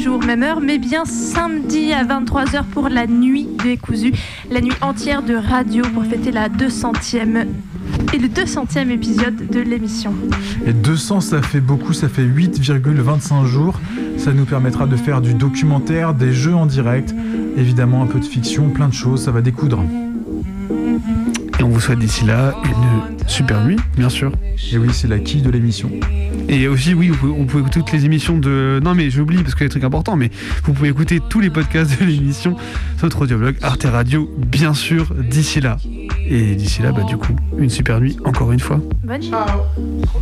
jour, même heure, mais bien samedi à 23h pour la nuit décousue, la nuit entière de radio pour fêter la 200e et le 200e épisode de l'émission. Et 200, ça fait beaucoup, ça fait 8,25 jours. Ça nous permettra de faire du documentaire, des jeux en direct, évidemment un peu de fiction, plein de choses, ça va découdre. Et on vous souhaite d'ici là une super nuit, bien sûr. Et oui, c'est la quille de l'émission. Et aussi, oui, on peut écouter toutes les émissions de... Non, mais j'oublie parce qu'il y a des trucs importants, mais vous pouvez écouter tous les podcasts de l'émission sur notre audioblog Arte Radio, bien sûr, d'ici là. Et d'ici là, du coup, une super nuit, encore une fois. Bonne nuit.